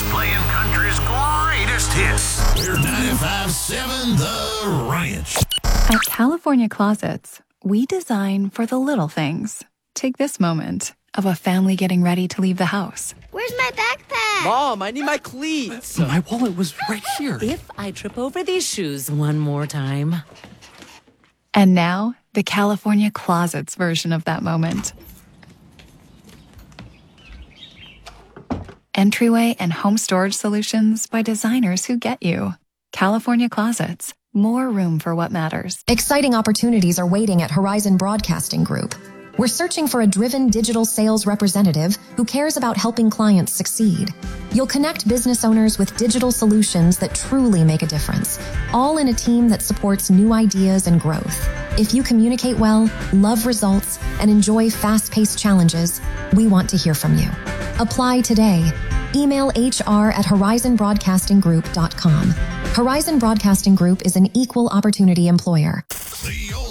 playing country's greatest hits. We're 95.7 The Ranch. At California Closets, we design for the little things. Take this moment of a family getting ready to leave the house. Where's my backpack? Mom, I need my cleats. My wallet was right here. If I trip over these shoes one more time. And now, the California Closets version of that moment. Entryway and home storage solutions by designers who get you. California Closets. More room for what matters. Exciting opportunities are waiting at Horizon Broadcasting Group. We're searching for a driven digital sales representative who cares about helping clients succeed. You'll connect business owners with digital solutions that truly make a difference, all in a team that supports new ideas and growth. If you communicate well, love results, and enjoy fast-paced challenges, we want to hear from you. Apply today. Email HR@horizonbroadcastinggroup.com. Horizon Broadcasting Group is an equal opportunity employer.